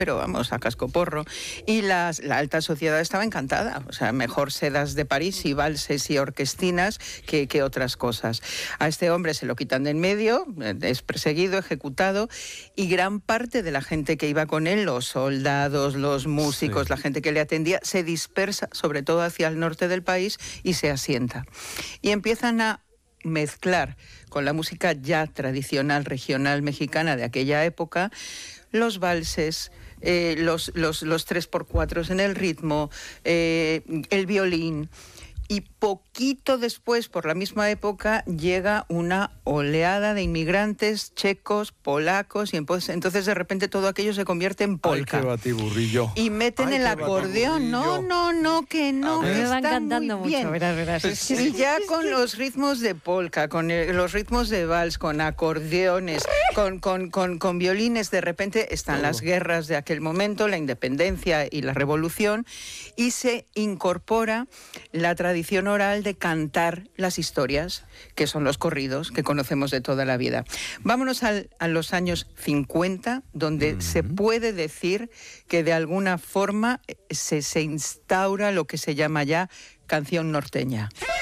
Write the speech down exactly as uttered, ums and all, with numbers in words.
pero vamos, a cascoporro. Y las, la alta sociedad estaba encantada. O sea, mejor sedas de París y valses y orquestinas que, que otras cosas. A este hombre se lo quitan de en medio, es perseguido, ejecutado, y gran parte de la gente que iba con él, los soldados, los músicos, sí. la gente que le atendía, se dispersa, sobre todo hacia el norte del país, y se asienta. Y empiezan a mezclar con la música ya tradicional regional mexicana de aquella época los valses, eh, los, los, los tres por cuatro en el ritmo, eh, el violín. Y poquito después, por la misma época, llega una oleada de inmigrantes checos, polacos, y entonces de repente todo aquello se convierte en polka. Ay, qué batiburrillo. Y meten Ay, el acordeón. No, no, no, que no, que me está van cantando muy bien. mucho, verás, verás. Es que, y ya con los ritmos de polka, con el, los ritmos de vals, con acordeones, con, con, con, con violines, de repente están oh. las guerras de aquel momento, la independencia y la revolución, y se incorpora la tradición oral de cantar las historias, que son los corridos que conocemos de toda la vida. Vámonos al, a los años cincuenta, donde mm-hmm. se puede decir que de alguna forma se, se instaura lo que se llama ya canción norteña.